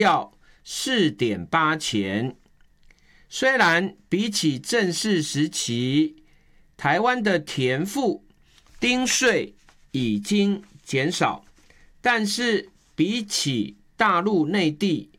要 4.8 钱。虽然比起正式时期，台湾的田赋丁税已经减少，但是比起大陆内地